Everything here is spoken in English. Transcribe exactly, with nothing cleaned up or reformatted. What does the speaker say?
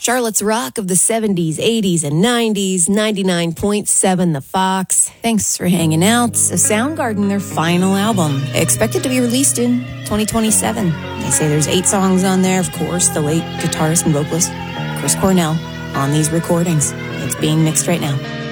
Charlotte's Rock of the seventies, eighties, and nineties, ninety-nine point seven The Fox. Thanks for hanging out. So Soundgarden, their final album, expected to be released in twenty twenty-seven. They say there's eight songs on there. Of course, the late guitarist and vocalist Chris Cornell on these recordings. It's being mixed right now.